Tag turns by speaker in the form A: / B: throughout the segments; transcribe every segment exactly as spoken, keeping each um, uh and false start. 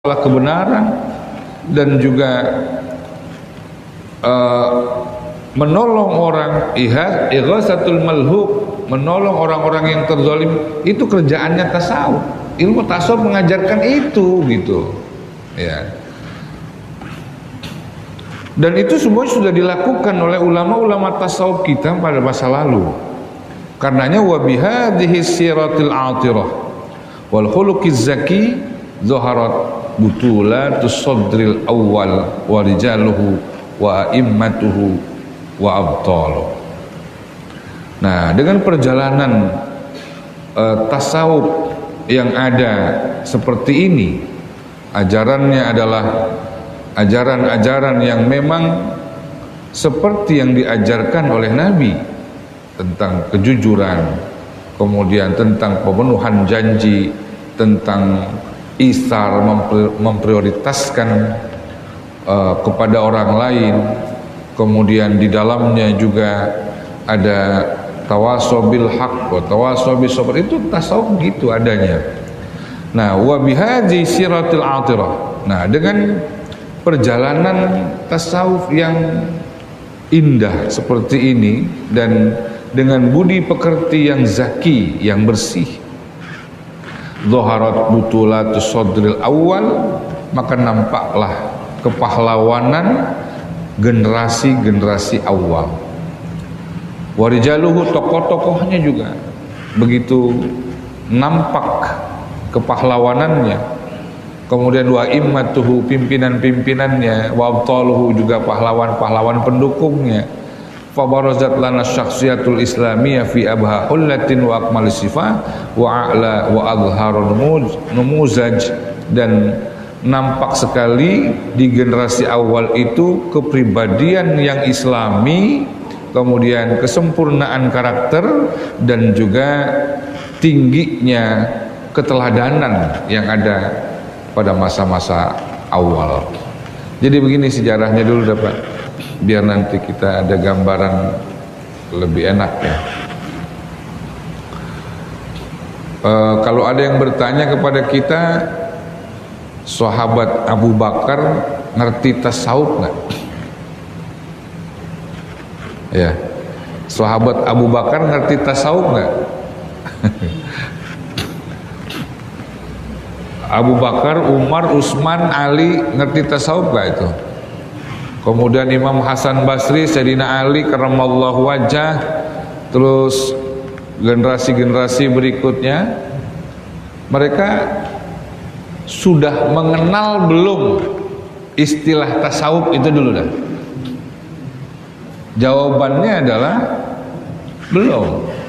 A: kebenaran dan juga uh, menolong orang, ihad ighasatul malhub, menolong orang-orang yang terzalim, itu kerjaannya tasawuf. Ilmu tasawuf mengajarkan itu gitu ya. Dan itu semua sudah dilakukan oleh ulama-ulama tasawuf kita pada masa lalu. Karenanya wa bihadhihi siratil atirah wal khuluqiz zaki zaharat butulatus sadril awal wa rijaluhu wa immatuhu wa abtaluh. Nah, dengan perjalanan uh, tasawuf yang ada seperti ini, ajarannya adalah ajaran-ajaran yang memang seperti yang diajarkan oleh Nabi, tentang kejujuran, kemudian tentang pemenuhan janji, tentang isar, memprioritaskan uh, kepada orang lain, kemudian di dalamnya juga ada tawasobil haq wa tawasobil sabr. Itu tasawuf gitu adanya. Nah, wa bihadzi siratil atirah. Nah, dengan perjalanan tasawuf yang indah seperti ini dan dengan budi pekerti yang zaki, yang bersih, zaharat butulatus sadril awal, maka nampaklah kepahlawanan generasi-generasi awal. Warijaluhu, tokoh-tokohnya juga begitu nampak kepahlawanannya. Kemudian wa immatuhu, pimpinan-pimpinannya, wa abtaluhu, juga pahlawan-pahlawan pendukungnya. Fabarazat lana syakhsiyatul islamiyah fi abha hullatin wa akmal sifah wa a'la wa adharun numuzaj. Dan nampak sekali di generasi awal itu kepribadian yang islami, kemudian kesempurnaan karakter dan juga tingginya keteladanan yang ada pada masa-masa awal. Jadi begini sejarahnya dulu dapat, biar nanti kita ada gambaran lebih enak ya. E, kalau ada yang bertanya kepada kita, sahabat Abu Bakar ngerti tasawuf nggak? Ya, sahabat Abu Bakar ngerti tasawuf nggak? Abu Bakar, Umar, Utsman, Ali ngerti tasawuf nggak itu? Kemudian Imam Hasan Basri, Sayyidina Ali karramallahu wajah, terus generasi-generasi berikutnya, mereka sudah mengenal belum istilah tasawuf itu dulu dah? Jawabannya adalah belum.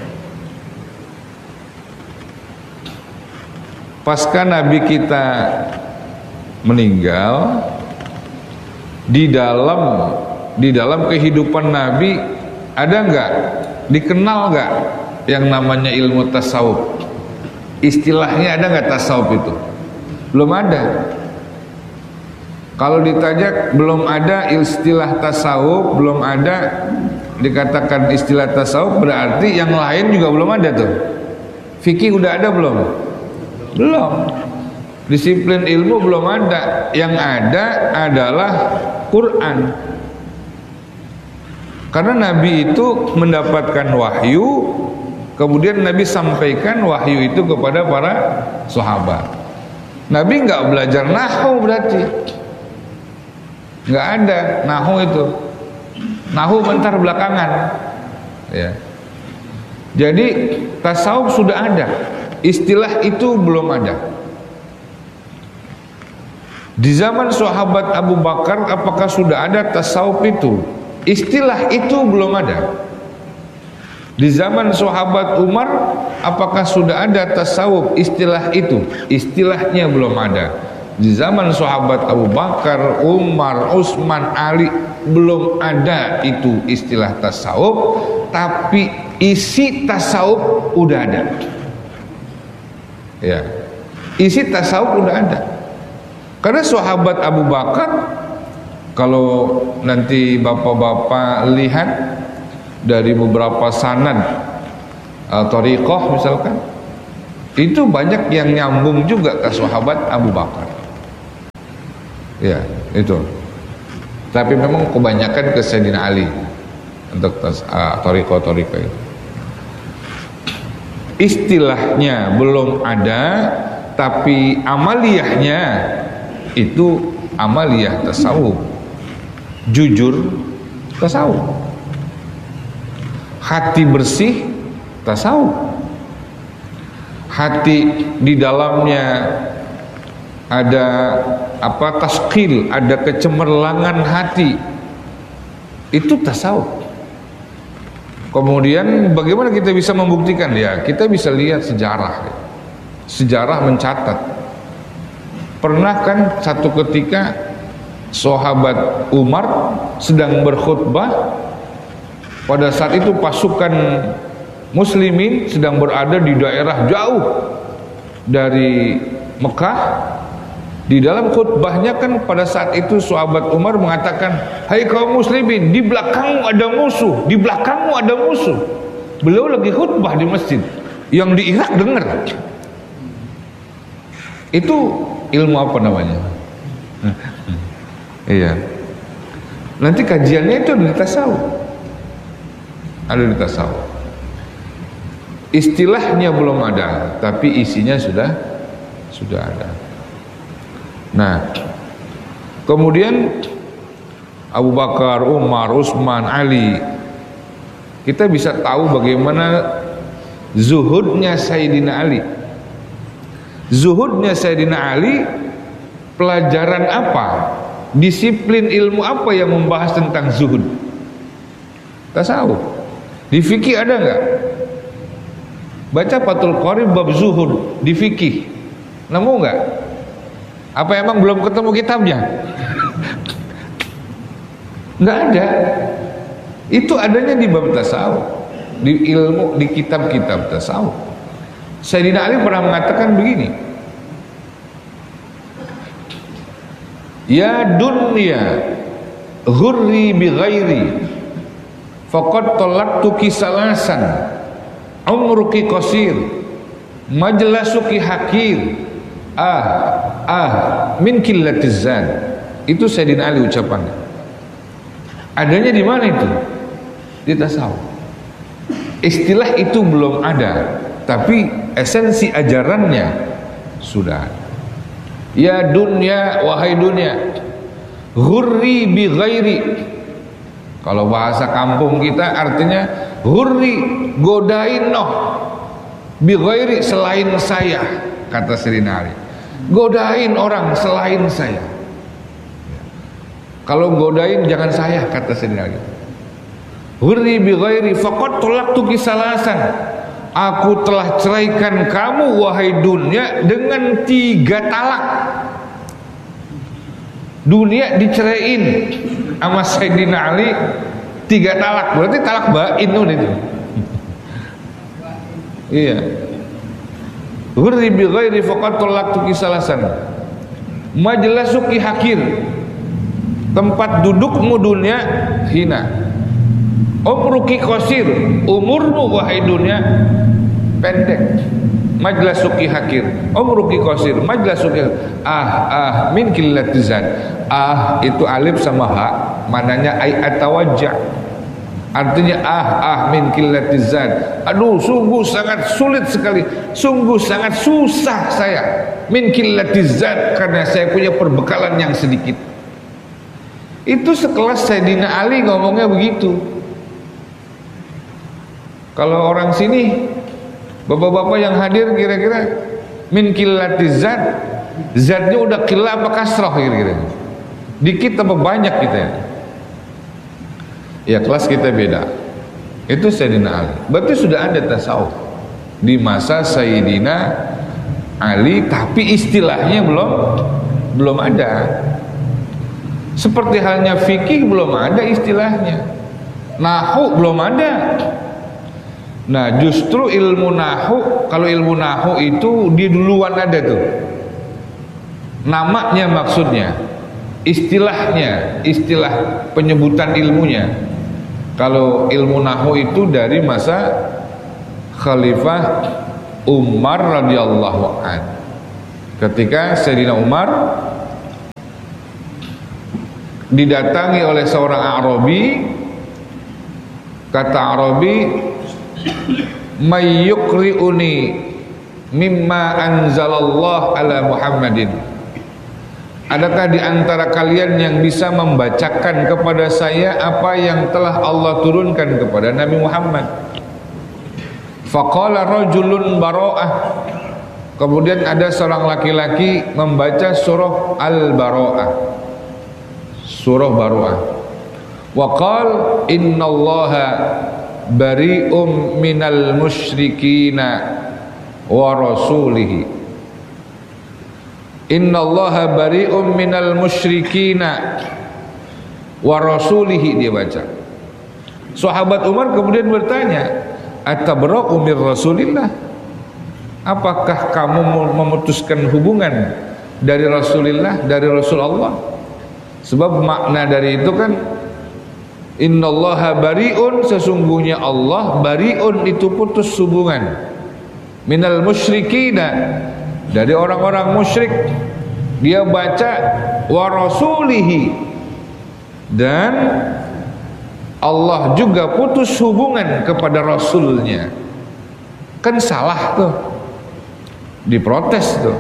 A: Pasca Nabi kita meninggal, di dalam di dalam kehidupan Nabi ada enggak, dikenal enggak yang namanya ilmu tasawuf? Istilahnya ada enggak tasawuf itu? Belum ada. Kalau ditanya belum ada istilah tasawuf, belum ada dikatakan istilah tasawuf, berarti yang lain juga belum ada tuh. Fikih udah ada belum? Belum. Disiplin ilmu belum ada. Yang ada adalah Quran. Karena Nabi itu mendapatkan wahyu, kemudian Nabi sampaikan wahyu itu kepada para sahabat. Nabi nggak belajar nahwu, berarti nggak ada nahwu itu. Nahwu bentar belakangan ya. Jadi tasawuf sudah ada, istilah itu belum ada. Di zaman sahabat Abu Bakar, apakah sudah ada tasawuf itu? Istilah itu belum ada. Di zaman sahabat Umar, apakah sudah ada tasawuf? Istilah itu, istilahnya belum ada. Di zaman sahabat Abu Bakar, Umar, Utsman, Ali, belum ada itu istilah tasawuf, tapi isi tasawuf udah ada. Ya, isi tasawuf udah ada. Karena sahabat Abu Bakar, kalau nanti bapak-bapak lihat dari beberapa sanad uh, thariqah misalkan, itu banyak yang nyambung juga ke sahabat Abu Bakar. Ya, itu. Tapi memang kebanyakan ke Sayyidina Ali untuk uh, toriko-toriko itu. Istilahnya belum ada, tapi amaliyahnya itu amaliyah tasawuf. Jujur tasawuf. Hati bersih tasawuf. Hati di dalamnya ada apa taskil, ada kecemerlangan hati, itu tasawuf. Kemudian bagaimana kita bisa membuktikan? Ya, kita bisa lihat sejarah. Sejarah mencatat. Pernah kan satu ketika sahabat Umar sedang berkhutbah, pada saat itu pasukan muslimin sedang berada di daerah jauh dari Mekah. Di dalam khutbahnya kan pada saat itu sahabat Umar mengatakan, hai kaum muslimin, di belakangmu ada musuh, di belakangmu ada musuh. Beliau lagi khutbah di masjid, yang di Irak dengar. Itu ilmu apa namanya? Iya. Nanti kajiannya itu ada di tasawuf. Ada di tasawuf. Istilahnya belum ada, tapi isinya sudah sudah ada. Nah, kemudian Abu Bakar, Umar, Utsman, Ali, kita bisa tahu bagaimana zuhudnya Sayyidina Ali. Zuhudnya Sayyidina Ali, pelajaran apa? Disiplin ilmu apa yang membahas tentang zuhud? Tasawuf. Di fikih ada enggak? Baca Fathul Qorib bab zuhud di fikih. Nemu enggak? Apa emang belum ketemu kitabnya? Enggak ada. Itu adanya di bab tasawuf, di ilmu, di kitab-kitab tasawuf. Sayyidina Ali pernah mengatakan begini, ya dunya ghurri bi ghairi faqad talaqtuki salasan umruki qasir majlasuki hakir ah ah min qillatiz zan. Itu Sayyidina Ali ucapannya. Adanya di mana itu? Di tasawuf. Istilah itu belum ada, tapi esensi ajarannya sudah ada. Ya dunya, wahai dunia, ghurri bi ghairi. Kalau bahasa kampung kita artinya ghurri, godain noh, bi ghairi, selain saya, kata Sayyidina Ali. Godain orang selain saya. Kalau godain jangan saya, kata Sayyidina Ali. Ghurri bi ghairi faqad talaqtuki salasan. Aku telah ceraikan kamu wahai dunia dengan tiga talak. Dunia diceraiin sama Sayyidina Ali tiga talak, berarti talak bain itu. Iya. Ghurri bi ghairi faqad talaqtuki salasan. Majlasuki hakir. Tempat dudukmu dunia hina. Umruki qasir, umurmu wahai dunia pendek. Majlasuki hakir, umruki qasir, majlasuki ah ah min qillatizan. Ah itu alif sama ha, mananya ay atawajja. Artinya ah ah min qillatizan. Aduh, sungguh sangat sulit sekali, sungguh sangat susah saya min qillatizan karena saya punya perbekalan yang sedikit. Itu sekelas Sayyidina Ali ngomongnya begitu. Kalau orang sini, bapak-bapak yang hadir kira-kira min qillatiz zat, zatnya udah qillah apa kasrah kira-kira? Dikit apa banyak kita ya? Ya kelas kita beda. Itu Sayyidina Ali. Berarti sudah ada tasawuf di masa Sayyidina Ali, tapi istilahnya belum belum ada. Seperti halnya fikih belum ada istilahnya, nahu belum ada. Nah justru ilmu nahu, kalau ilmu nahu itu dia duluan ada tuh, namanya maksudnya, istilahnya, istilah penyebutan ilmunya. Kalau ilmu nahu itu dari masa Khalifah Umar radhiyallahu an. Ketika Sayyidina Umar didatangi oleh seorang Arabi. Kata Arabi, may yuqri'uni mimma anzalallah ala Muhammadin. Adakah di antara kalian yang bisa membacakan kepada saya apa yang telah Allah turunkan kepada Nabi Muhammad? Faqala rajulun bara'ah. Kemudian ada seorang laki-laki membaca surah Al-Bara'ah, surah Bara'ah. Wa qal innallaha bari'um minal musyrikina wa rasulihi. Innallaha bari'um minal musyrikina wa rasulihi, dia baca. Sahabat Umar kemudian bertanya, atabra'u mir rasulillah? Apakah kamu memutuskan hubungan dari Rasulullah, dari Rasulullah? Sebab makna dari itu kan innallaha bari'un, sesungguhnya Allah, bari'un itu putus hubungan, minal musyrikina, dari orang-orang musyrik. Dia baca wa rasulihi, dan Allah juga putus hubungan kepada Rasulnya. Kan salah tuh, diprotes tuh.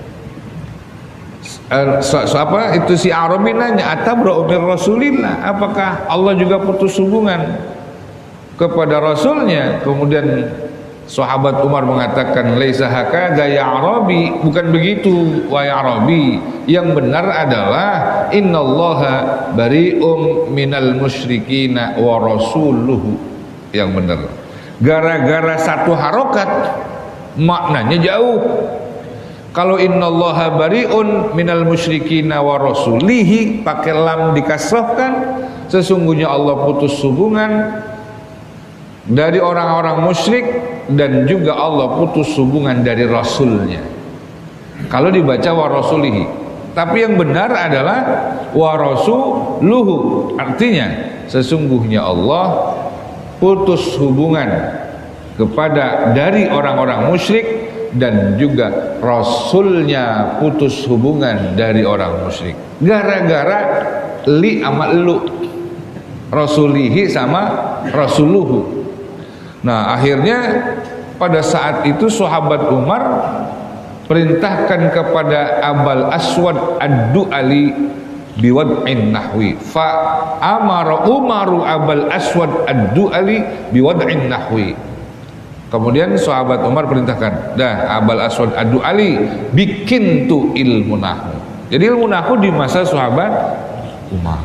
A: Uh, so, so apa itu si Arabi nanya, atabra'u mir rasulillah, apakah Allah juga putus hubungan kepada Rasulnya? Kemudian sahabat Umar mengatakan, laisa hakadha ya Arabi, bukan begitu wahai Arabi, yang benar adalah innallaha bari'um minal musyrikina wa rasuluhu. Yang benar, gara-gara satu harokat maknanya jauh. Kalau innallaha bari'un minal musyrikina wa rasulihi pakai lam dikasrahkan, sesungguhnya Allah putus hubungan dari orang-orang musyrik, dan juga Allah putus hubungan dari Rasulnya. Kalau dibaca wa rasulihi, tapi yang benar adalah wa rasuluhu, artinya sesungguhnya Allah putus hubungan kepada dari orang-orang musyrik, dan juga Rasulnya putus hubungan dari orang musyrik. Gara-gara li sama lu, rasulihi sama rasuluhu. Nah akhirnya pada saat itu sahabat Umar perintahkan kepada Abul Aswad ad-Du'ali biwad'in nahwi. Fa amara Umaru Abul Aswad ad-Du'ali biwad'in nahwi. Kemudian sahabat Umar perintahkan, dah Abul Aswad ad-Du'ali bikin tuh ilmu nahwu. Jadi ilmu nahwu di masa sahabat Umar.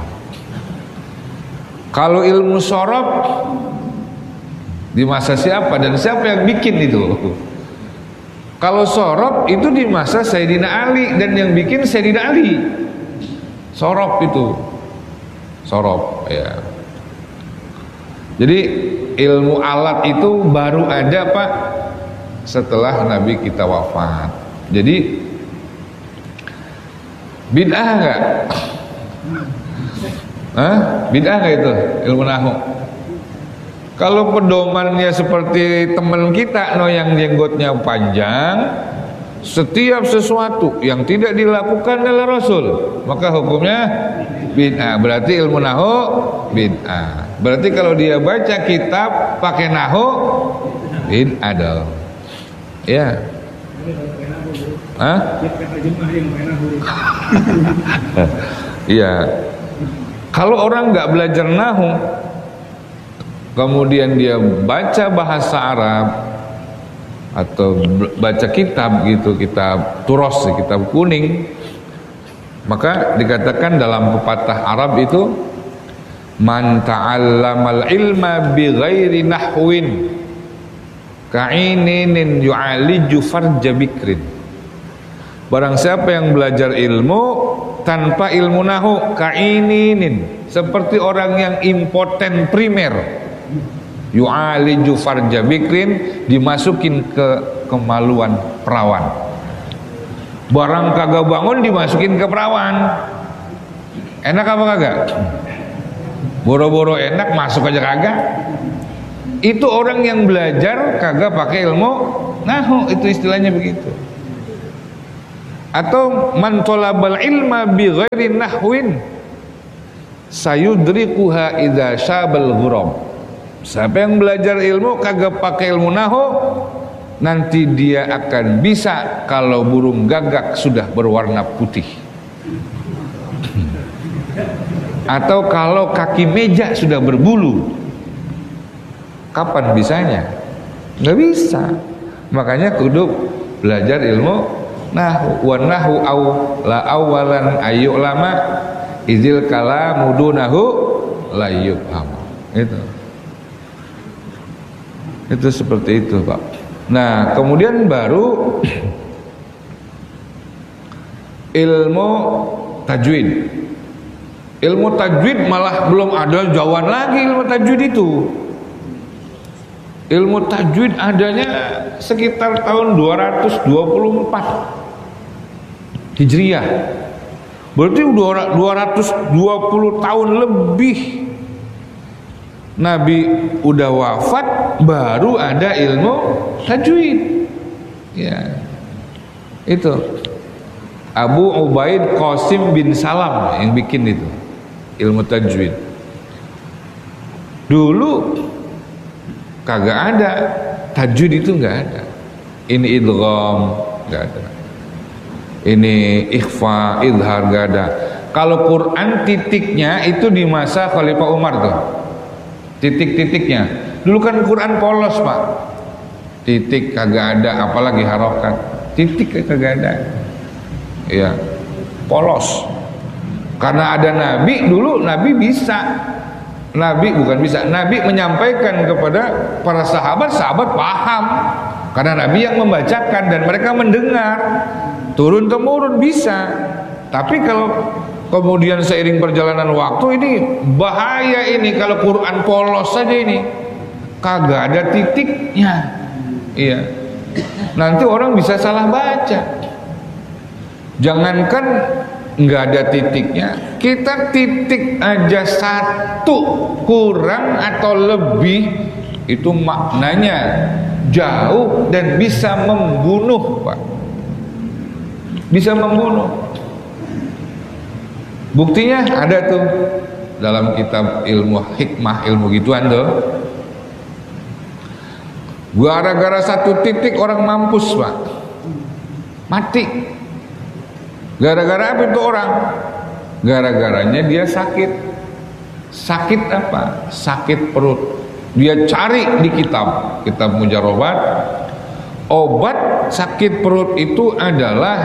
A: Kalau ilmu sorob di masa siapa, dan siapa yang bikin itu? Kalau sorob itu di masa Sayyidina Ali, dan yang bikin Sayyidina Ali. Sorob itu, sorob ya. Jadi ilmu alat itu baru ada Pak setelah Nabi kita wafat. Jadi bid'ah enggak? Hah? Bid'ah enggak itu ilmu nahwu? Kalau pedomannya seperti teman kita no yang jenggotnya panjang, setiap sesuatu yang tidak dilakukan oleh Rasul maka hukumnya bid'ah. Berarti ilmu nahwu bid'ah. Berarti kalau dia baca kitab pakai nahwu bid'ah dong. Ya. Hah? Iya. Kalau orang nggak belajar nahwu, kemudian dia baca bahasa Arab atau baca kitab gitu, kitab turos, kitab kuning, maka dikatakan dalam pepatah Arab itu man ta'allamal ilma bi ghairi nahwin ka'inin yu'aliju farja bikrin. Barang siapa yang belajar ilmu tanpa ilmu nahwu, ka'inin, seperti orang yang impoten primer, yu'aliju farja bikrin, dimasukin ke kemaluan perawan. Barang kagak bangun dimasukin ke perawan. Enak apa kagak? Boro-boro enak, masuk aja kagak. Itu orang yang belajar kagak pakai ilmu nahwu, itu istilahnya begitu. Atau man talabal ilma bi ghairi nahwin sayudrikuha idza syabal ghuram. Siapa yang belajar ilmu kagak pakai ilmu nahu, nanti dia akan bisa kalau burung gagak sudah berwarna putih, atau kalau kaki meja sudah berbulu. Kapan bisanya? Nggak bisa. Makanya kudu belajar ilmu nahwu. Wa nahwu au la awalan ayu lama izil kalamu dunahu la yufham. Itu. Itu seperti itu, Pak. Nah, kemudian baru ilmu tajwid. Ilmu tajwid malah belum ada jauhan lagi ilmu tajwid itu. Ilmu tajwid adanya sekitar tahun dua ratus dua puluh empat Hijriah. Berarti dua ratus dua puluh tahun lebih Nabi udah wafat baru ada ilmu tajwid. Ya. Itu Abu Ubaid Qasim bin Salam yang bikin itu ilmu tajwid. Dulu kagak ada tajwid, itu nggak ada. Ini idgham nggak ada, ini ikhfa, idhar nggak ada. Kalau Quran titiknya itu di masa Khalifah Umar tuh, titik-titiknya. Dulu kan Quran polos, Pak, titik kagak ada, apalagi harokat, titik kagak ada. Ya, polos. Karena ada Nabi dulu, Nabi bisa. Nabi bukan bisa, Nabi menyampaikan kepada para sahabat, sahabat paham karena Nabi yang membacakan dan mereka mendengar, turun temurun bisa. Tapi kalau kemudian seiring perjalanan waktu ini bahaya, ini kalau Quran polos saja ini kagak ada titiknya. Iya, nanti orang bisa salah baca. Jangankan nggak ada titiknya, kita titik aja satu kurang atau lebih itu maknanya jauh dan bisa membunuh, Pak, bisa membunuh. Buktinya ada tuh dalam kitab ilmu hikmah, ilmu gituan tuh, gara-gara satu titik orang mampus, Pak, mati. Gara-gara apa itu orang? Gara-garanya dia sakit. Sakit apa? Sakit perut. Dia cari di kitab, kitab mujarobat, obat sakit perut itu adalah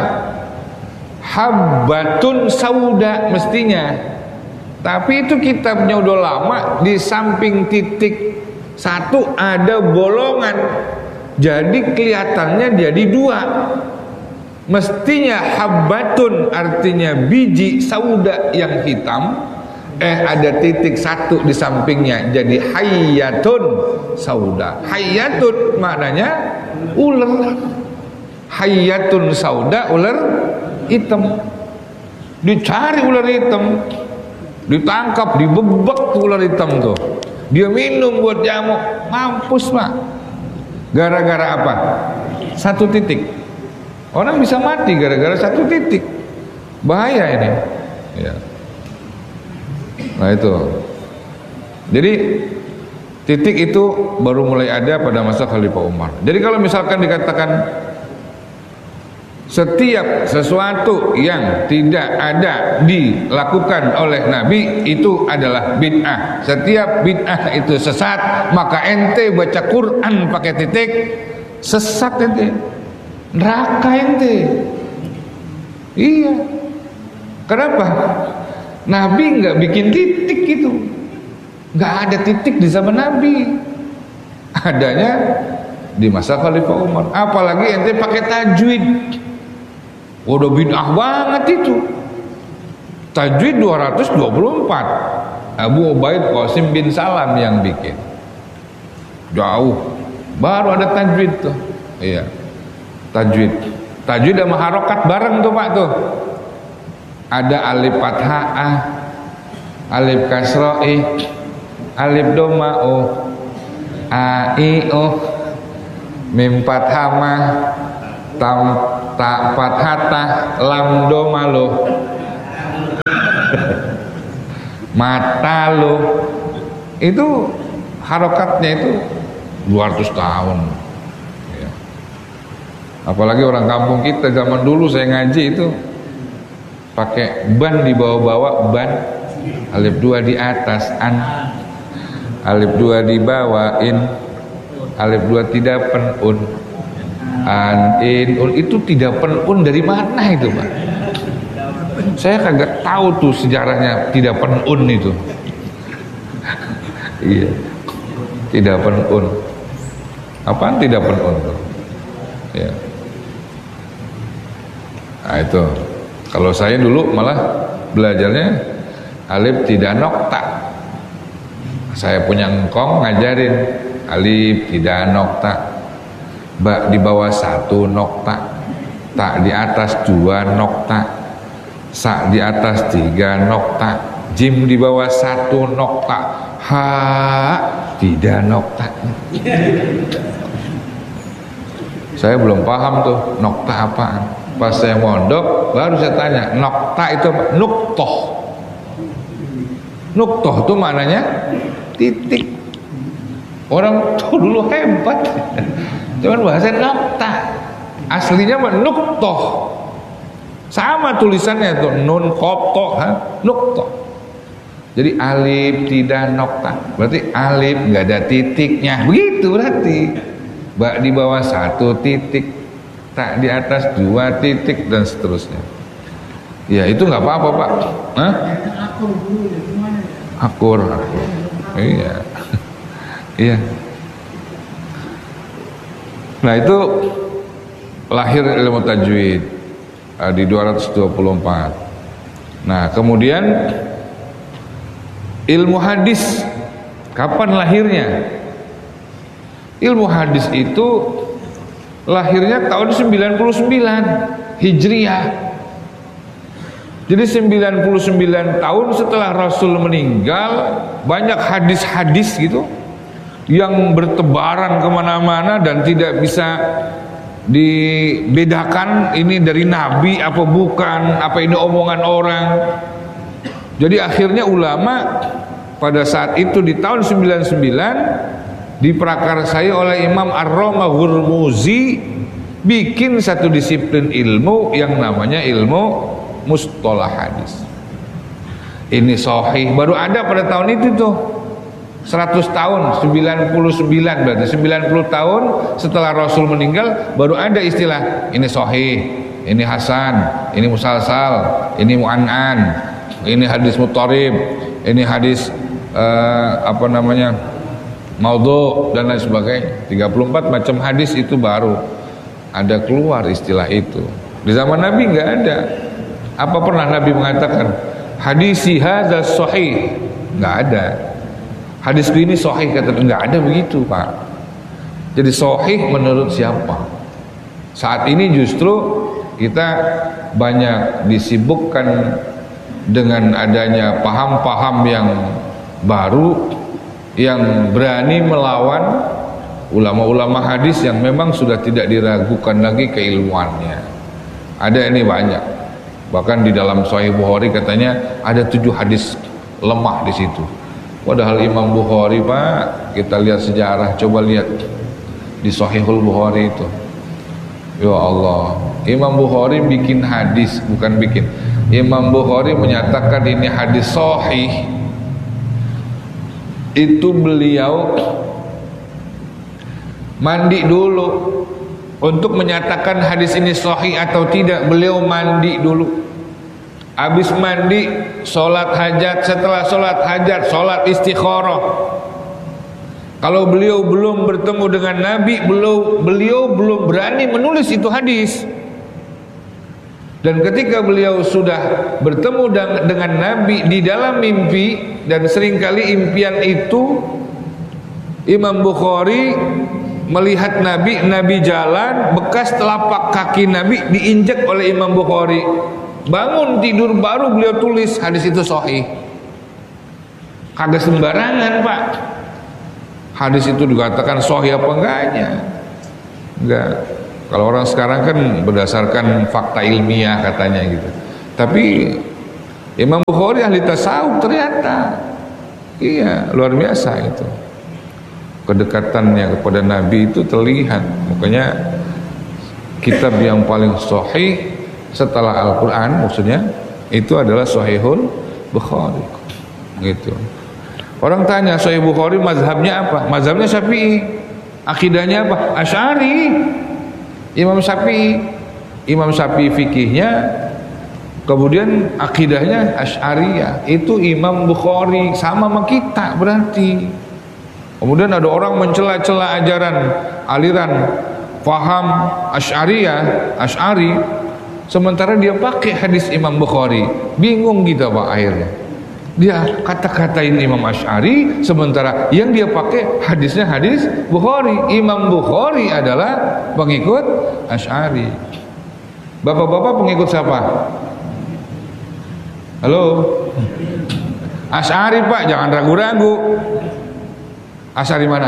A: habbatun sauda mestinya. Tapi itu kitabnya udah lama, di samping titik satu ada bolongan, jadi kelihatannya jadi dua. Mestinya habbatun artinya biji, sauda yang hitam, eh ada titik satu di sampingnya jadi hayyatun sauda. Hayyatun maknanya ular, hayyatun sauda ular hitam. Dicari ular hitam, ditangkap, dibebek ular hitam tuh, dia minum buat jamu, mampus, Pak. Gara-gara apa? Satu titik. Orang bisa mati gara-gara satu titik. Bahaya ini. Ya. Nah itu. Jadi titik itu baru mulai ada pada masa Khalifah Umar. Jadi kalau misalkan dikatakan setiap sesuatu yang tidak ada dilakukan oleh Nabi itu adalah bid'ah. Setiap bid'ah itu sesat. Maka ente baca Quran pakai titik, sesat ente. Neraka ente. Iya. Kenapa? Nabi nggak bikin titik gitu. Nggak ada titik di zaman Nabi. Adanya di masa Khalifah Umar. Apalagi ente pakai tajwid. Udah bid'ah banget itu. Tajwid dua ratus dua puluh empat. Abu Ubaid Qasim bin Salam yang bikin. Jauh. Baru ada tajwid tuh. Iya. Tajwid, tajwid sama harokat bareng tuh, Pak, tuh. Ada alif fathah a, alif kasroh i, alif doma o, a i o, mim fathah ma, tam ta fathah ta, lam doma lo. mata lo itu harokatnya itu dua ratus tahun ya. Apalagi orang kampung kita zaman dulu saya ngaji itu pakai ban di bawah-bawah, ban alif dua di atas, an alif dua di bawah, in alif dua tidak penun, an in un. Itu tidak penun dari mana itu Pak? Saya kagak tahu tuh sejarahnya tidak penun itu. Iya, tidak penun. Apaan tidak penun tuh? Ya. Nah itu. Kalau saya dulu malah belajarnya alif tidak nokta. Saya punya engkong ngajarin alif tidak nokta, ba di bawah satu nokta, tak di atas dua nokta, sa di atas tiga nokta, jim di bawah satu nokta, ha tidak nokta. Saya belum paham tuh nokta apaan. Pas saya mondok baru saya tanya, nokta itu apa? Nuktoh. Nuktoh itu maknanya titik. Orang tuh dulu hebat. Cuman bahasa nokta. Aslinya mah nuktoh. Sama tulisannya tuh nun kopto, ha? Nuktoh. Jadi alif tidak nokta. Berarti alif nggak ada titiknya. Begitu berarti. Ba di bawah satu titik, tak di atas dua titik dan seterusnya. Ya itu nggak apa-apa Pak. Hah? Akur, akur. Iya. Iya. Nah itu lahir ilmu tajwid di dua ratus dua puluh empat. Nah kemudian ilmu hadis kapan lahirnya? Ilmu hadis itu lahirnya tahun sembilan puluh sembilan Hijriah. Jadi sembilan puluh sembilan tahun setelah Rasul meninggal, banyak hadis-hadis gitu yang bertebaran kemana-mana dan tidak bisa dibedakan ini dari Nabi apa bukan, apa ini omongan orang. Jadi akhirnya ulama pada saat itu di tahun sembilan puluh sembilan diprakarsai oleh Imam Ar-Romah-Hurmuzi bikin satu disiplin ilmu yang namanya ilmu mustalah hadis. Ini sahih baru ada pada tahun itu tuh seratus tahun, sembilan puluh sembilan berarti sembilan puluh tahun setelah Rasul meninggal baru ada istilah ini sahih, ini hasan, ini musalsal, ini mu'an'an, ini hadis muttarib, ini hadis uh, apa namanya maudhu dan lain sebagainya. Tiga puluh empat macam hadis itu baru ada keluar istilah itu. Di zaman Nabi nggak ada. Apa pernah Nabi mengatakan hadisi hadzal sahih? Nggak ada. Hadisku ini sahih, kata nggak ada begitu Pak. Jadi sahih menurut siapa? Saat ini justru kita banyak disibukkan dengan adanya paham-paham yang baru yang berani melawan ulama-ulama hadis yang memang sudah tidak diragukan lagi keilmuannya. Ada ini banyak. Bahkan di dalam Sahih Bukhari katanya ada tujuh hadis lemah di situ. Padahal Imam Bukhari Pak, kita lihat sejarah, coba lihat di Sahihul Bukhari itu. Ya Allah, Imam Bukhari bikin hadis, bukan bikin. Imam Bukhari menyatakan ini hadis sahih. Itu beliau mandi dulu untuk menyatakan hadis ini sahih atau tidak. Beliau mandi dulu, habis mandi sholat hajat, setelah sholat hajat sholat istikharah. Kalau beliau belum bertemu dengan Nabi, beliau, beliau belum berani menulis itu hadis. Dan ketika beliau sudah bertemu dengan Nabi di dalam mimpi, dan seringkali impian itu Imam Bukhari melihat Nabi, Nabi jalan, bekas telapak kaki Nabi diinjak oleh Imam Bukhari. Bangun tidur baru beliau tulis hadis itu sahih. Kagak sembarangan Pak. Hadis itu dikatakan sahih apa enggaknya? Enggak. Kalau orang sekarang kan berdasarkan fakta ilmiah katanya gitu. Tapi Imam Bukhari ahli tasawuf ternyata. Iya, luar biasa itu. Kedekatannya kepada Nabi itu terlihat. Makanya kitab yang paling sahih setelah Al-Quran maksudnya itu adalah Sahihul Bukhari. Gitu. Orang tanya Sahih Bukhari mazhabnya apa? Mazhabnya Syafi'i. Akidahnya apa? Asy'ari. Imam Syafi'i. Imam Syafi'i fikihnya, kemudian akidahnya Asy'ariyah. Itu Imam Bukhari sama sama kita berarti. Kemudian ada orang mencela-cela ajaran aliran faham Asy'ariyah, Asy'ari, sementara dia pakai hadis Imam Bukhari. Bingung kita Pak akhirnya. Dia kata-katain Imam Asy'ari, sementara yang dia pakai hadisnya hadis Bukhari. Imam Bukhari adalah pengikut Asy'ari. Bapak-bapak pengikut siapa? Halo? Asy'ari Pak, jangan ragu-ragu. Asy'ari mana?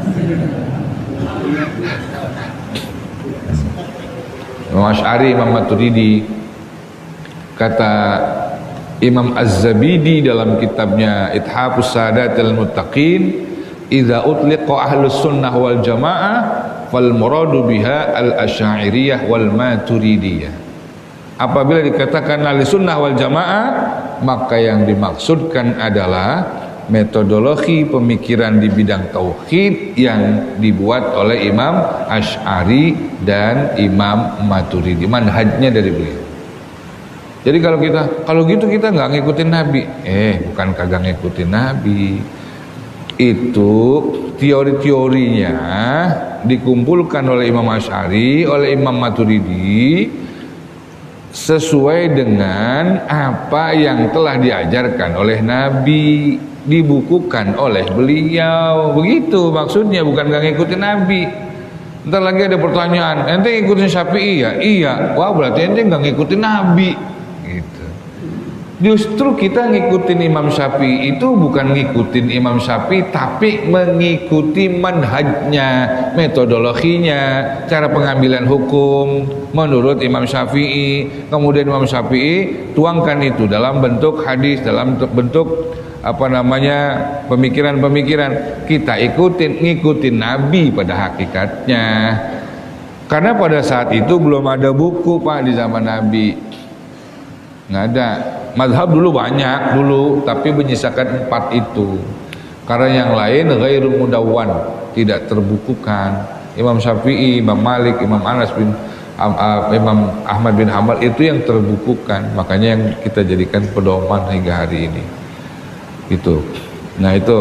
A: Imam Asy'ari, Imam Maturidi. Kata Imam Az-Zabidi dalam kitabnya Ithafus Sadatil Muttaqin, idza utliqa ahlus sunnah wal jamaah fal muradu biha al-asy'ariyah wal maturidiyah. Apabila dikatakan ahli sunnah wal jamaah, maka yang dimaksudkan adalah metodologi pemikiran di bidang tauhid yang dibuat oleh Imam Asy'ari dan Imam Maturidi, manhajnya dari beliau. Jadi kalau kita kalau gitu kita nggak ngikutin Nabi. Eh, bukan kagak ngikutin Nabi. Itu teori-teorinya dikumpulkan oleh Imam Asy'ari, oleh Imam Maturidi sesuai dengan apa yang telah diajarkan oleh Nabi, dibukukan oleh beliau. Begitu maksudnya, bukan nggak ngikutin Nabi. Ntar lagi ada pertanyaan, ente ngikutin Syafi'i ya? Iya. Wah, berarti ente nggak ngikutin Nabi. Gitu. Justru kita ngikutin Imam Syafi'i itu bukan ngikutin Imam Syafi'i, tapi mengikuti manhajnya, metodologinya, cara pengambilan hukum menurut Imam Syafi'i. Kemudian Imam Syafi'i tuangkan itu dalam bentuk hadis, dalam bentuk apa namanya pemikiran-pemikiran. Kita ikutin, ngikutin Nabi pada hakikatnya. Karena pada saat itu belum ada buku Pak di zaman Nabi, nggak ada. Mazhab dulu banyak dulu, tapi menyisakan empat itu. Karena yang lain ghairul mudawwan, tidak terbukukan. Imam Syafi'i, Imam Malik, Imam Anas bin uh, Imam Ahmad bin Hanbal itu yang terbukukan. Makanya yang kita jadikan pedoman hingga hari ini. Gitu. Nah itu.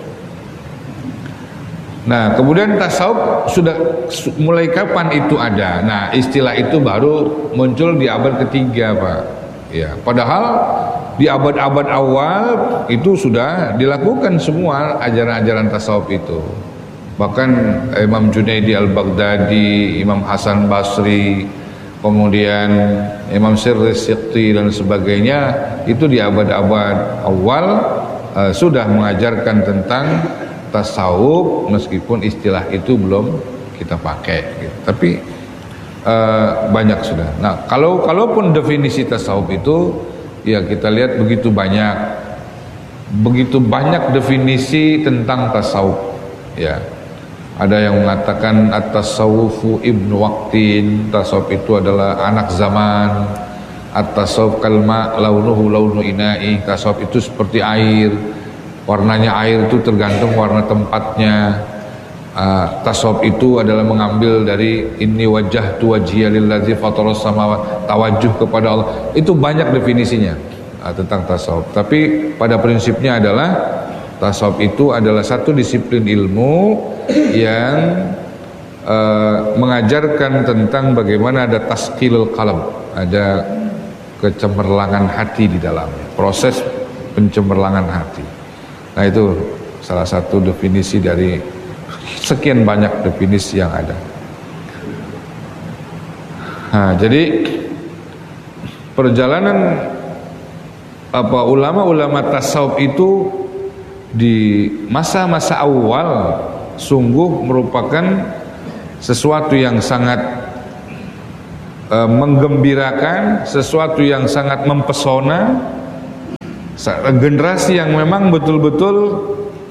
A: Nah kemudian tasawuf sudah mulai kapan itu ada? Nah istilah itu baru muncul di abad ketiga Pak. Ya, padahal di abad-abad awal itu sudah dilakukan semua ajaran-ajaran tasawuf itu. Bahkan Imam Junaidi al-Baghdadi, Imam Hasan Basri, kemudian Imam Sirri Siqti dan sebagainya itu di abad-abad awal uh, sudah mengajarkan tentang tasawuf, meskipun istilah itu belum kita pakai gitu. Tapi Uh, banyak sudah. Nah, kalau kalaupun definisi tasawuf itu ya kita lihat begitu banyak, begitu banyak definisi tentang tasawuf. Ya, ada yang mengatakan at-tasawufu ibnu waqtin, tasawuf itu adalah anak zaman. At-tasawuf kalma launuhu launu ina'i, tasawuf itu seperti air, warnanya air itu tergantung warna tempatnya. Uh, tasawuf itu adalah mengambil dari inni wajjahtu wajhiya lillazi fataras samawati, tawajuh kepada Allah. Itu banyak definisinya uh, tentang tasawuf. Tapi pada prinsipnya adalah tasawuf itu adalah satu disiplin ilmu yang uh, mengajarkan tentang bagaimana ada taskilul qalb, ada kecemerlangan hati di dalamnya, proses pencemerlangan hati. Nah itu salah satu definisi dari sekian banyak definisi yang ada. Nah, jadi perjalanan apa ulama-ulama tasawuf itu di masa-masa awal sungguh merupakan sesuatu yang sangat uh, menggembirakan, sesuatu yang sangat mempesona, generasi yang memang betul-betul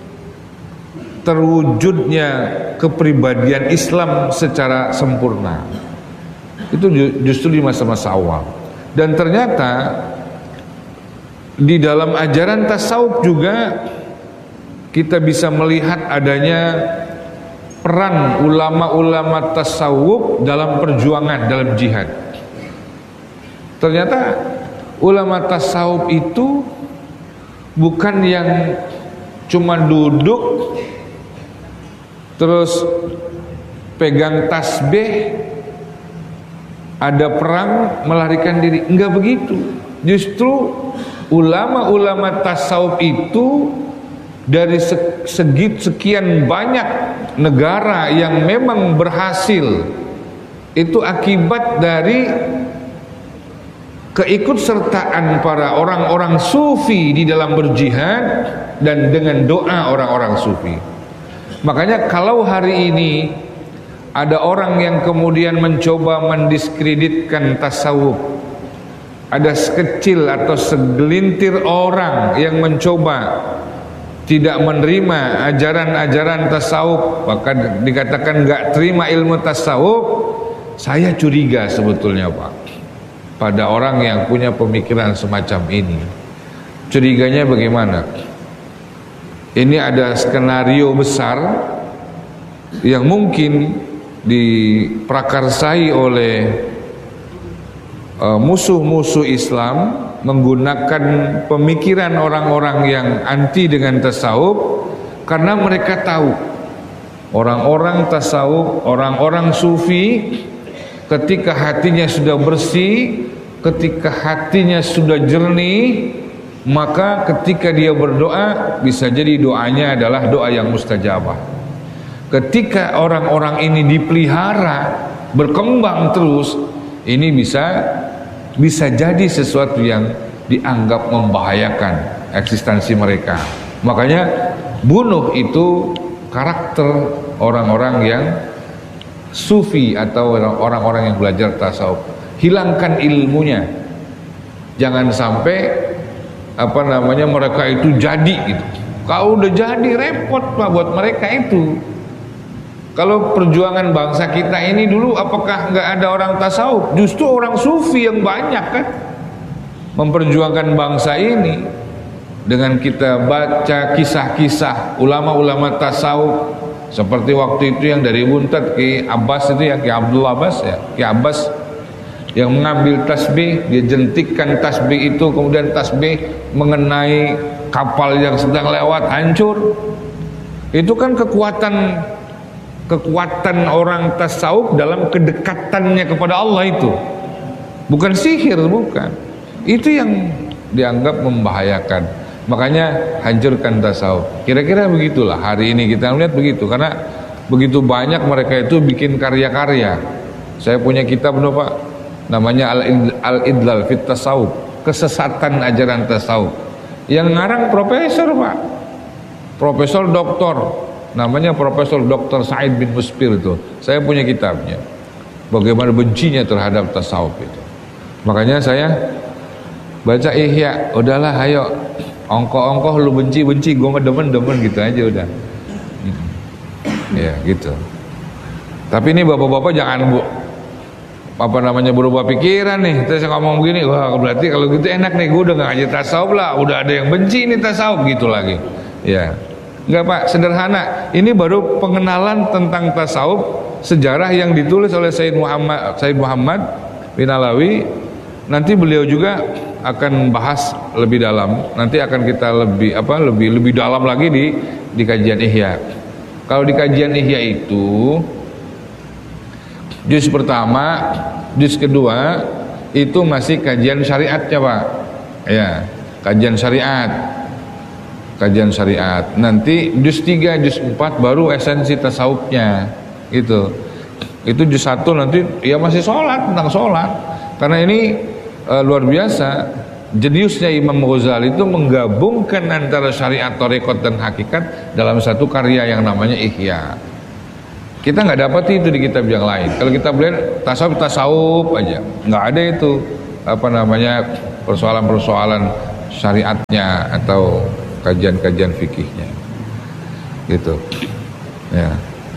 A: terwujudnya kepribadian Islam secara sempurna. Itu justru di masa-masa awal. Dan ternyata di dalam ajaran tasawuf juga kita bisa melihat adanya peran ulama-ulama tasawuf dalam perjuangan, dalam jihad. Ternyata ulama tasawuf itu bukan yang cuma duduk terus pegang tasbih, ada perang melarikan diri, enggak begitu. Justru ulama-ulama tasawuf itu dari segi sekian banyak negara yang memang berhasil, itu akibat dari keikutsertaan para orang-orang sufi di dalam berjihad dan dengan doa orang-orang sufi. Makanya kalau hari ini ada orang yang kemudian mencoba mendiskreditkan tasawuf, ada sekecil atau segelintir orang yang mencoba tidak menerima ajaran-ajaran tasawuf, bahkan dikatakan nggak terima ilmu tasawuf, saya curiga sebetulnya Pak pada orang yang punya pemikiran semacam ini. Curiganya bagaimana? Ini ada skenario besar yang mungkin diprakarsai oleh uh, musuh-musuh Islam menggunakan pemikiran orang-orang yang anti dengan tasawuf, karena mereka tahu orang-orang tasawuf, orang-orang sufi ketika hatinya sudah bersih, ketika hatinya sudah jernih, maka ketika dia berdoa bisa jadi doanya adalah doa yang mustajabah. Ketika orang-orang ini dipelihara, berkembang terus, ini bisa bisa jadi sesuatu yang dianggap membahayakan eksistensi mereka. Makanya bunuh itu karakter orang-orang yang sufi atau orang-orang yang belajar tasawuf. Hilangkan ilmunya, jangan sampai apa namanya mereka itu jadi gitu. Kalau udah jadi repot Pak buat mereka itu. Kalau perjuangan bangsa kita ini dulu, apakah nggak ada orang tasawuf? Justru orang sufi yang banyak kan memperjuangkan bangsa ini. Dengan kita baca kisah-kisah ulama-ulama tasawuf, seperti waktu itu yang dari Buntat Ki Abbas itu ya, Ki Abdullah Abbas ya, Ki Abbas yang mengambil tasbih, dia jentikkan tasbih itu, kemudian tasbih mengenai kapal yang sedang lewat, hancur. Itu kan kekuatan kekuatan orang tasawuf dalam kedekatannya kepada Allah itu. Bukan sihir, bukan. Itu yang dianggap membahayakan. Makanya hancurkan tasawuf. Kira-kira begitulah hari ini kita melihat begitu, karena begitu banyak mereka itu bikin karya-karya. Saya punya kitab loh Pak, namanya Al-Idlal fit Tasawuf, kesesatan ajaran tasawuf. Yang ngarang profesor Pak, profesor doktor, namanya Profesor Doktor Said bin Muspir itu. Saya punya kitabnya, bagaimana bencinya terhadap tasawuf itu. Makanya saya baca Ihya, udahlah ayo ongkoh-ongkoh lu benci-benci, gue mah demen-demen gitu aja udah. Ya gitu. Tapi ini bapak-bapak jangan bu apa namanya berubah pikiran nih. Terus ngomong begini, wah berarti kalau gitu enak nih, gue udah gak ngaji tasawuf lah, udah ada yang benci nih tasawuf gitu lagi. Ya enggak Pak, sederhana. Ini baru pengenalan tentang tasawuf, sejarah yang ditulis oleh Said Muhammad Said Muhammad bin Alawi. Nanti beliau juga akan bahas lebih dalam. Nanti akan kita lebih apa lebih lebih dalam lagi di di kajian Ihya. Kalau di kajian Ihya itu juz pertama, juz kedua itu masih kajian syariatnya Pak. Ya, kajian syariat. Kajian syariat. Nanti juz tiga, juz empat baru esensi tasawufnya. Gitu. Itu juz satu nanti ya masih sholat, tentang sholat. Karena ini e, luar biasa. Jeniusnya Imam Ghazali itu menggabungkan antara syariat, thariqat dan hakikat dalam satu karya yang namanya Ihya. Kita nggak dapat itu di kitab yang lain. Kalau kita belajar tasawuf tasawuf aja, nggak ada itu apa namanya persoalan-persoalan syariatnya atau kajian-kajian fikihnya gitu ya.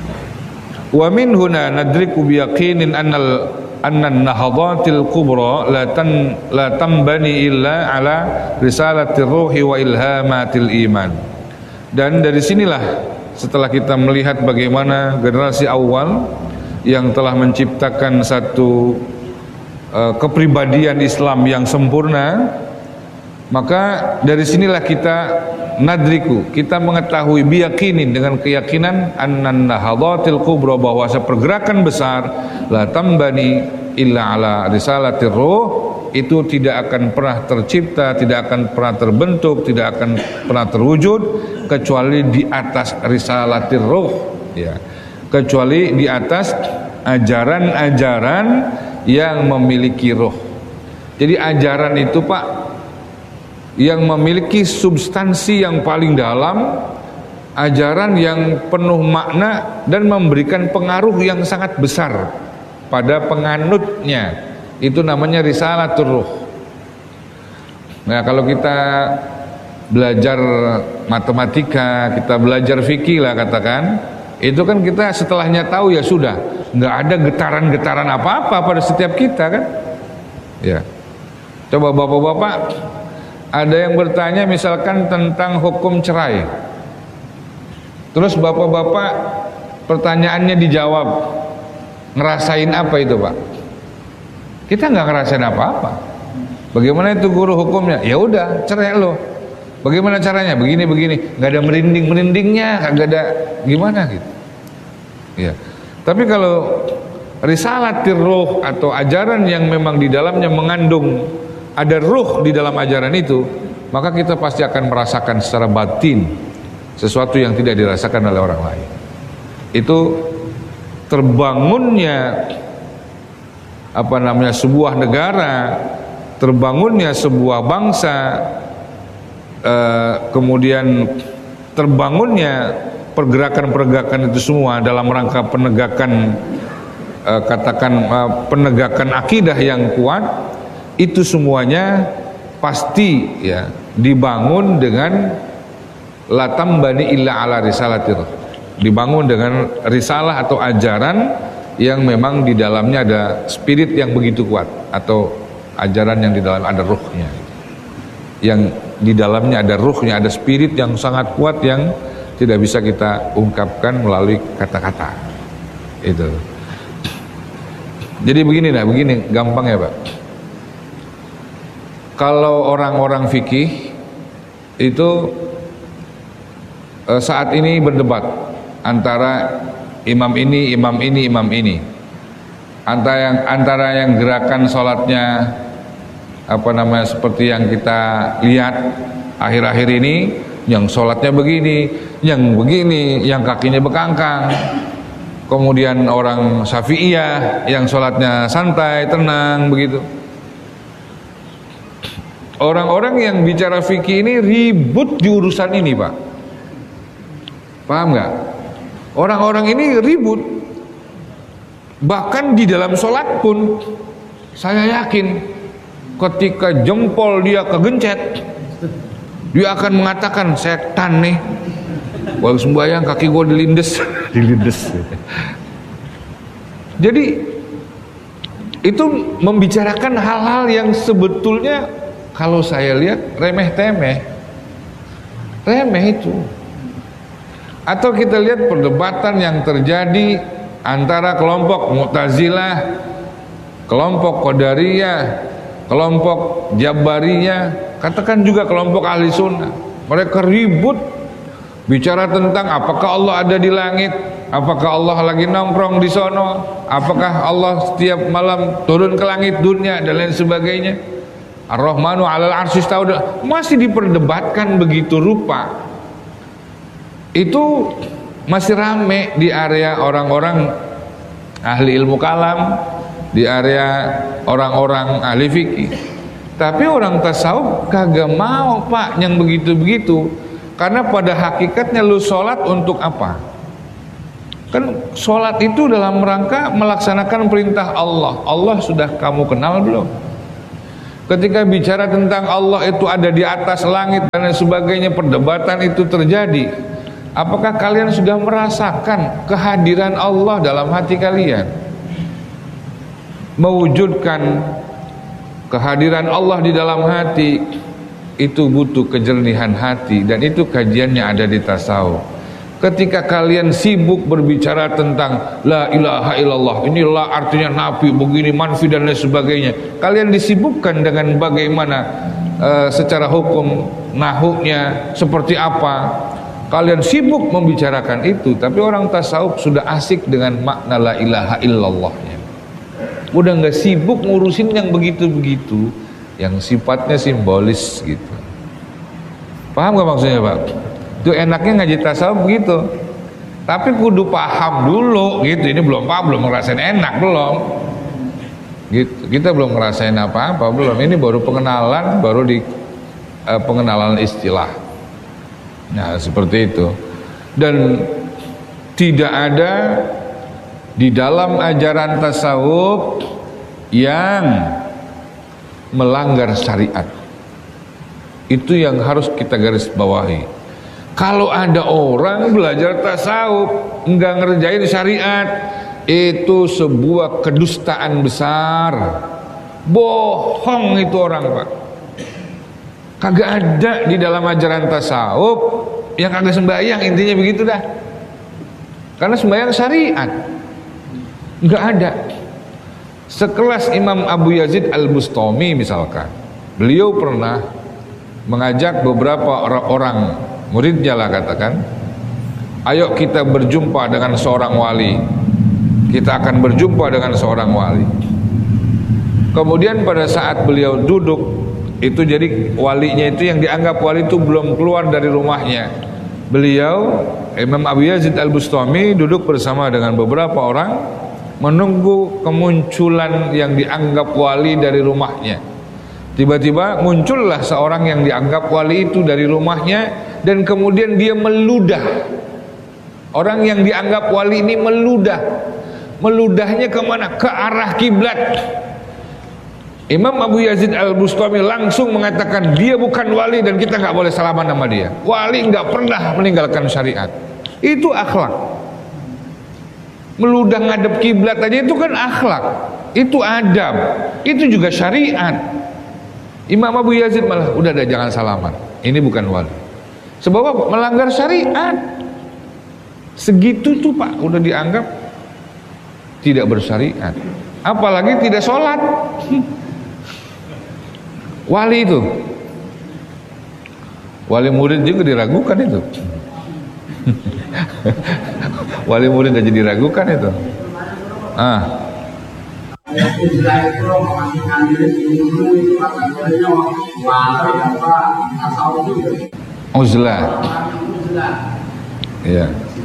A: Wa min huna nadriku biyaqinin annal annan nahadatil kubra la tan la tambani illa ala risalatir ruhi wa ilhamatil iman. Dan dari sinilah setelah kita melihat bagaimana generasi awal yang telah menciptakan satu uh, kepribadian Islam yang sempurna, maka dari sinilah kita nadriku, kita mengetahui biyakinin, dengan keyakinan annan nahadatil kubra, bahwa pergerakan besar la tambani illa ala risalatir ruh, itu tidak akan pernah tercipta, tidak akan pernah terbentuk, tidak akan pernah terwujud kecuali di atas risalatir ruh ya, kecuali di atas ajaran-ajaran yang memiliki ruh. Jadi ajaran itu Pak yang memiliki substansi yang paling dalam, ajaran yang penuh makna dan memberikan pengaruh yang sangat besar pada penganutnya, itu namanya risalatur ruh. Nah, kalau kita belajar matematika, kita belajar fikih lah katakan, itu kan kita setelahnya tahu ya sudah, nggak ada getaran-getaran apa-apa pada setiap kita kan ya. Coba bapak-bapak, ada yang bertanya misalkan tentang hukum cerai, terus bapak-bapak pertanyaannya dijawab, ngerasain apa itu Pak? Kita nggak ngerasain apa-apa. Bagaimana itu guru hukumnya? Ya udah, cerai lo. Bagaimana caranya? Begini begini. Nggak ada merinding merindingnya, nggak ada gimana gitu. Ya. Tapi kalau risalatir ruh atau ajaran yang memang di dalamnya mengandung ada ruh di dalam ajaran itu, maka kita pasti akan merasakan secara batin sesuatu yang tidak dirasakan oleh orang lain. Itu terbangunnya apa namanya sebuah negara, terbangunnya sebuah bangsa, eh, kemudian terbangunnya pergerakan-pergerakan itu semua dalam rangka penegakan eh, katakan eh, penegakan akidah yang kuat, itu semuanya pasti ya dibangun dengan latam bani illa ala risalatir, dibangun dengan risalah atau ajaran yang memang di dalamnya ada spirit yang begitu kuat, atau ajaran yang di dalam ada ruhnya, yang di dalamnya ada ruhnya, ada spirit yang sangat kuat yang tidak bisa kita ungkapkan melalui kata-kata itu. Jadi begini nah, begini gampang ya Pak. Kalau orang-orang fikih itu eh, saat ini berdebat antara imam ini, imam ini, imam ini, antara yang antara yang gerakan sholatnya apa namanya seperti yang kita lihat akhir-akhir ini, yang sholatnya begini, yang begini, yang kakinya bekangkang. Kemudian orang Syafi'iyah yang sholatnya santai, tenang begitu. Orang-orang yang bicara fikih ini ribut di urusan ini Pak. Paham nggak? Orang-orang ini ribut. Bahkan di dalam sholat pun saya yakin ketika jempol dia kegencet, dia akan mengatakan setan nih, waktu sembahyang kaki gue dilindes dilindes. Jadi itu membicarakan hal-hal yang sebetulnya kalau saya lihat remeh-temeh, remeh itu. Atau kita lihat perdebatan yang terjadi antara kelompok Mu'tazilah, kelompok Qadariyah, kelompok Jabariyah, katakan juga kelompok Ahli Sunnah. Mereka ribut bicara tentang apakah Allah ada di langit, apakah Allah lagi nongkrong di sono, apakah Allah setiap malam turun ke langit dunia dan lain sebagainya. Ar-Rahmanu 'alal 'arsy istawa, masih diperdebatkan begitu rupa. Itu masih rame di area orang-orang ahli ilmu kalam, di area orang-orang ahli fikih. Tapi orang tasawuf kagak mau Pak yang begitu-begitu, karena pada hakikatnya lu sholat untuk apa? Kan sholat itu dalam rangka melaksanakan perintah Allah. Allah sudah kamu kenal belum? Ketika bicara tentang Allah itu ada di atas langit dan lain sebagainya, perdebatan itu terjadi. Apakah kalian sudah merasakan kehadiran Allah dalam hati kalian? Mewujudkan kehadiran Allah di dalam hati itu butuh kejernihan hati, dan itu kajiannya ada di tasawuf. Ketika kalian sibuk berbicara tentang la ilaha illallah, inilah artinya nabi begini, manfi dan lain sebagainya, kalian disibukkan dengan bagaimana uh, secara hukum nahunya seperti apa, kalian sibuk membicarakan itu. Tapi orang tasawuf sudah asik dengan makna la ilaha illallahnya, udah nggak sibuk ngurusin yang begitu-begitu, yang sifatnya simbolis gitu. Paham gak maksudnya Pak? Itu enaknya ngaji tasawuf begitu. Tapi kudu paham dulu gitu. Ini belum paham, belum ngerasain enak belum. Gitu. Kita belum ngerasain apa-apa belum. Ini baru pengenalan, baru di uh, pengenalan istilah. Nah, seperti itu. Dan tidak ada di dalam ajaran tasawuf yang melanggar syariat. Itu yang harus kita garis bawahi. Kalau ada orang belajar tasawuf enggak ngerjain syariat, itu sebuah kedustaan besar. Bohong itu orang, Pak. Kagak ada di dalam ajaran tasawuf yang kagak sembahyang, intinya begitu dah. Karena sembahyang syariat. Enggak ada. Sekelas Imam Abu Yazid Al-Bustami misalkan, beliau pernah mengajak beberapa orang muridnya lah, katakan, ayo kita berjumpa dengan seorang wali, kita akan berjumpa dengan seorang wali. Kemudian pada saat beliau duduk itu, jadi walinya itu yang dianggap wali itu belum keluar dari rumahnya. Beliau Imam Abu Yazid Al-Bustami duduk bersama dengan beberapa orang menunggu kemunculan yang dianggap wali dari rumahnya. Tiba-tiba muncullah seorang yang dianggap wali itu dari rumahnya, dan kemudian dia meludah. Orang yang dianggap wali ini meludah. Meludahnya kemana? Ke arah kiblat. Imam Abu Yazid Al-Bustami langsung mengatakan dia bukan wali dan kita nggak boleh salaman sama dia. Wali nggak pernah meninggalkan syariat. Itu akhlak. Meludah ngadep kiblat aja itu kan akhlak. Itu adab. Itu juga syariat. Imam Abu Yazid malah udah ada, jangan salaman. Ini bukan wali. Sebab melanggar syariat. Segitu tuh Pak, udah dianggap tidak bersyariat. Apalagi tidak sholat. Wali itu, wali murid juga diragukan itu. Wali murid aja diragukan itu. Ah. Uzlah. Iya.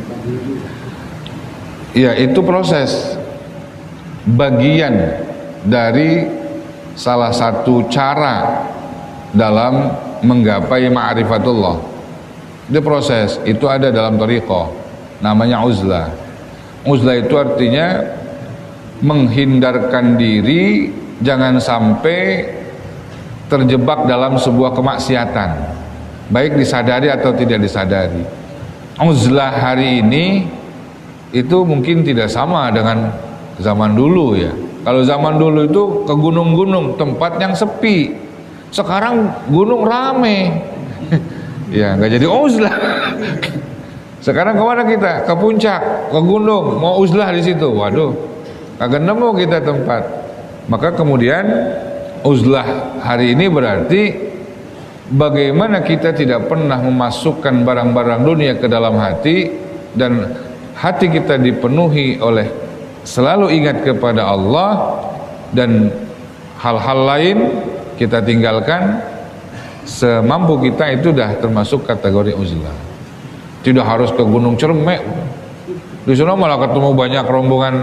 A: Iya, itu proses bagian dari salah satu cara dalam menggapai ma'rifatullah. Itu proses, itu ada dalam thariqah, namanya uzlah. Uzlah itu artinya menghindarkan diri jangan sampai terjebak dalam sebuah kemaksiatan, baik disadari atau tidak disadari. Uzlah hari ini itu mungkin tidak sama dengan zaman dulu ya. Kalau zaman dulu itu ke gunung-gunung, tempat yang sepi. Sekarang gunung rame. Ya nggak jadi uzlah. Sekarang kemana kita? Ke puncak, ke gunung, mau uzlah di situ. Waduh, kagak nemu kita tempat. Maka kemudian uzlah hari ini berarti bagaimana kita tidak pernah memasukkan barang-barang dunia ke dalam hati, dan hati kita dipenuhi oleh selalu ingat kepada Allah, dan hal-hal lain kita tinggalkan semampu kita. Itu dah termasuk kategori uzlah. Tidak harus ke Gunung Cermek, di sana malah ketemu banyak rombongan.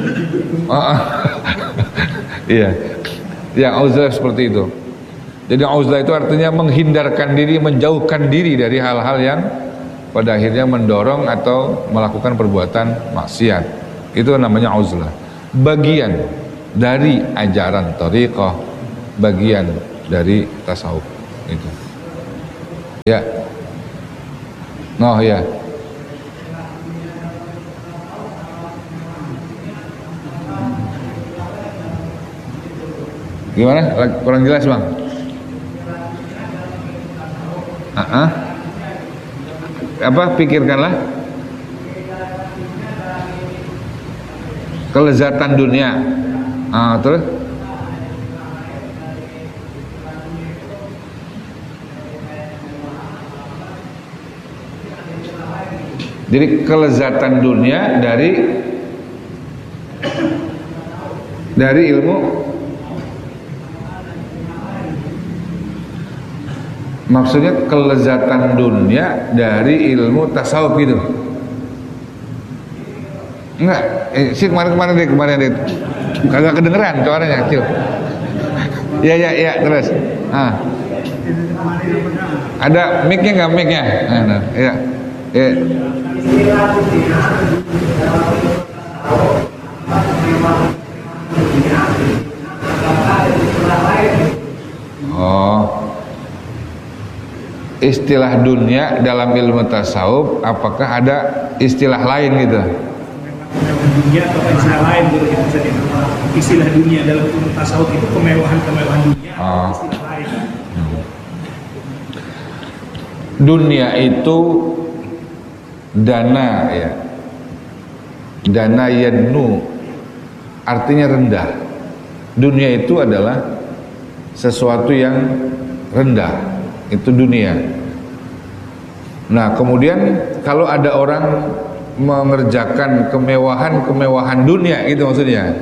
A: Iya, yang uzlah seperti itu. Jadi uzlah itu artinya menghindarkan diri, menjauhkan diri dari hal-hal yang pada akhirnya mendorong atau melakukan perbuatan maksiat. Itu namanya uzlah. Bagian dari ajaran thariqah, bagian dari tasawuf itu. Ya. Oh ya. Gimana? Kurang jelas, Bang? Uh-uh. Apa? Pikirkanlah kelezatan dunia. Ah, terus? Jadi kelezatan dunia dari dari ilmu, maksudnya kelezatan dunia dari ilmu tasawuf gitu. Enggak, eh, sih kemarin-kemarin deh, kemarin deh, kagak kedengeran suaranya kecil. Iya, iya, iya, terus. Ah. Ada mic-nya nggak mic-nya? Nah, nah, iya. Iya. Oh. Istilah dunia dalam ilmu tasawuf, apakah ada istilah lain gitu?
B: Dunia atau istilah lain gitu kita saja. Istilah dunia dalam ilmu tasawuf itu kemewahan-kemewahan dunia atau istilah lain.
A: Hmm. Dunia itu dana ya. Dana yadnu artinya rendah. Dunia itu adalah sesuatu yang rendah. Itu dunia. Nah, kemudian kalau ada orang mengerjakan kemewahan-kemewahan dunia, itu maksudnya.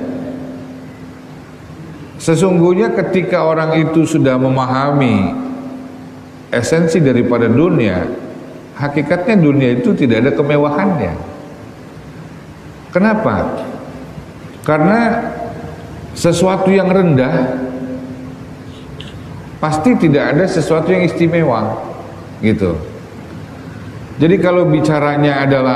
A: Sesungguhnya ketika orang itu sudah memahami esensi daripada dunia, hakikatnya dunia itu tidak ada kemewahannya. Kenapa? Karena sesuatu yang rendah pasti tidak ada sesuatu yang istimewa, gitu. Jadi kalau bicaranya adalah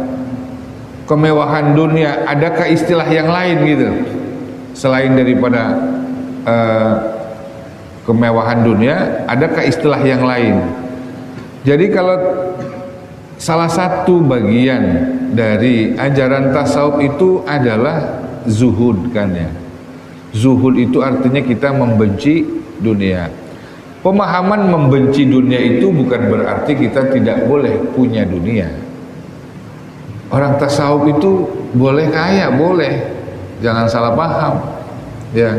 A: kemewahan dunia, adakah istilah yang lain gitu selain daripada uh, kemewahan dunia? Adakah istilah yang lain? Jadi kalau salah satu bagian dari ajaran tasawuf itu adalah zuhud kan ya. Zuhud itu artinya kita membenci dunia. Pemahaman membenci dunia itu bukan berarti kita tidak boleh punya dunia. Orang tasawuf itu boleh kaya, boleh. Jangan salah paham. Ya.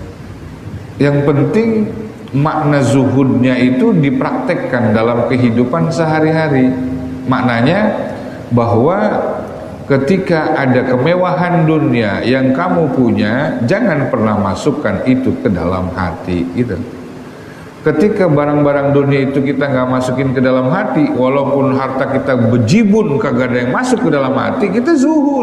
A: Yang penting makna zuhudnya itu dipraktekkan dalam kehidupan sehari-hari. Maknanya bahwa ketika ada kemewahan dunia yang kamu punya, jangan pernah masukkan itu ke dalam hati gitu. Ketika barang-barang dunia itu kita nggak masukin ke dalam hati, walaupun harta kita bejibun kagak ada yang masuk ke dalam hati, kita zuhud.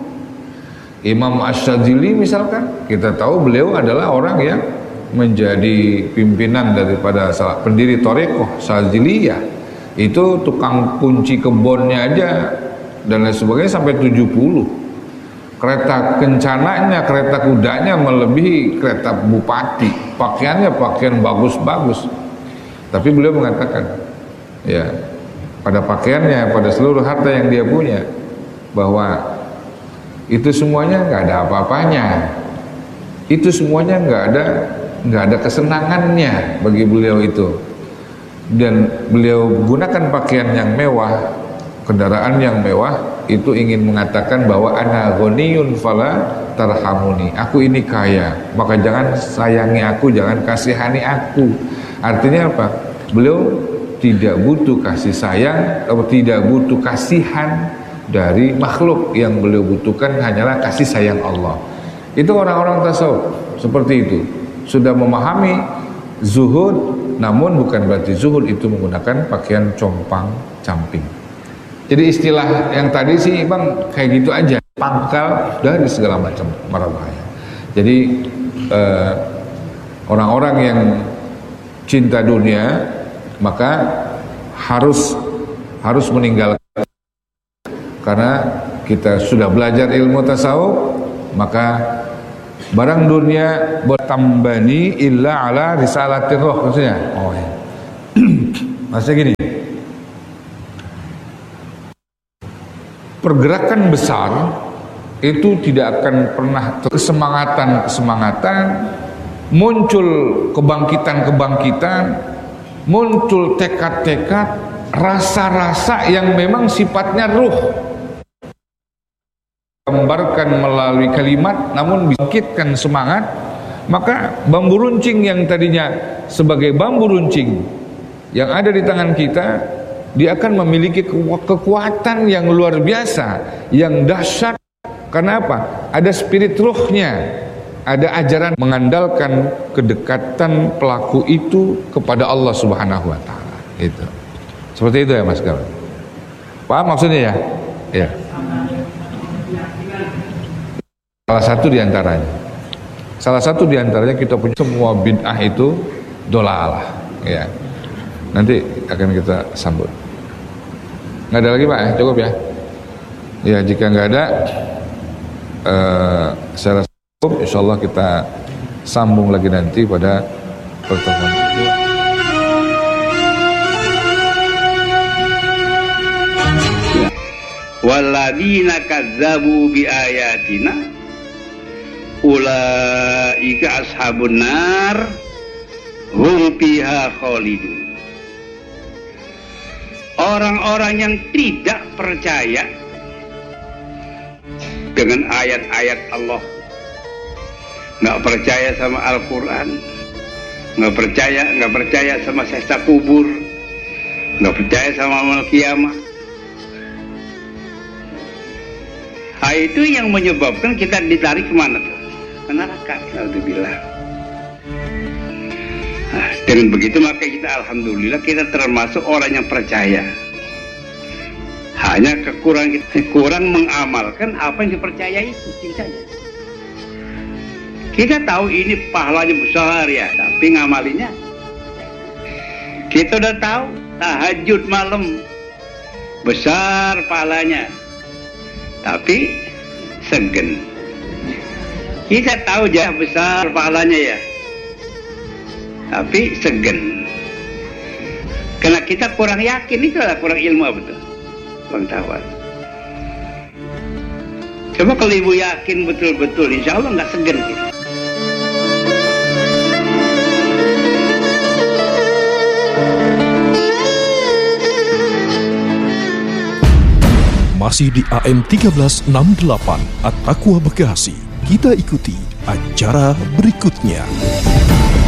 A: Imam Ash-Shadzili misalkan, kita tahu beliau adalah orang yang menjadi pimpinan daripada salah pendiri Thariqah Shadziliyah. Itu tukang kunci kebunnya aja dan lain sebagainya sampai tujuh puluh. Kereta kencananya, kereta kudanya melebihi kereta bupati. Pakaiannya pakaian bagus-bagus. Tapi beliau mengatakan, ya, pada pakaiannya, pada seluruh harta yang dia punya, bahwa itu semuanya nggak ada apa-apanya. Itu semuanya nggak ada, nggak ada kesenangannya bagi beliau itu. Dan beliau gunakan pakaian yang mewah, kendaraan yang mewah, itu ingin mengatakan bahwa ana ghaniyun fala tarhamuni. Aku ini kaya, maka jangan sayangi aku, jangan kasihani aku. Artinya apa? Beliau tidak butuh kasih sayang atau tidak butuh kasihan dari makhluk. Yang beliau butuhkan hanyalah kasih sayang Allah. Itu orang-orang tasawuf seperti itu. Sudah memahami zuhud, namun bukan berarti zuhud itu menggunakan pakaian compang camping. Jadi istilah yang tadi sih Bang kayak gitu aja, pangkal dari segala macam mara bahaya. Jadi eh, orang-orang yang cinta dunia maka harus harus meninggalkan, karena kita sudah belajar ilmu tasawuf, maka Barang dunia bertambani illa ala risalatir roh, maksudnya. Oh ya. Maksudnya gini. Pergerakan besar itu tidak akan pernah kesemangatan-kesemangatan, muncul kebangkitan-kebangkitan, muncul tekad-tekad, rasa-rasa yang memang sifatnya ruh, gambarkan melalui kalimat namun bangkitkan semangat. Maka bambu runcing yang tadinya sebagai bambu runcing yang ada di tangan kita, dia akan memiliki kekuatan yang luar biasa, yang dahsyat. Karena apa? Ada spirit ruhnya, ada ajaran mengandalkan kedekatan pelaku itu kepada Allah Subhanahu wa taala. Itu. Seperti itu ya Mas Kawan. Paham maksudnya ya? Ya. Salah satu diantaranya. Salah satu diantaranya kita punya semua bid'ah itu dolalah. Ya. Nanti akan kita sambut. Nggak ada lagi Pak ya? Cukup ya? Ya jika nggak ada, uh, saya rasa cukup. Insya Allah kita sambung lagi nanti pada pertemuan kedua.
C: Walladzina kadzabu bi ayatina ulaika ashabun nar hum fiha khalidun. Orang-orang yang tidak percaya dengan ayat-ayat Allah, nggak percaya sama Al-Quran, nggak percaya, nggak percaya sama siksa kubur, nggak percaya sama amal kiamat. Nah, itu yang menyebabkan kita ditarik kemana tuh? Ke neraka. Alhamdulillah. Nah, dengan begitu maka kita alhamdulillah kita termasuk orang yang percaya. Hanya kekurangan kita kurang mengamalkan apa yang dipercayai itu saja. Kita tahu ini pahalanya besar ya, tapi ngamalinya. Kita udah tahu tahajud malam besar pahalanya, tapi segen. Kita tahu jah besar pahalanya ya, tapi segen. Karena kita kurang yakin, itulah kurang ilmu betul, kurang tahu. Coba kalau ibu yakin betul-betul, insya Allah nggak segen kita.
D: Masih di A M tiga belas enam puluh delapan At-Taqwa Bekasi. Kita ikuti acara berikutnya.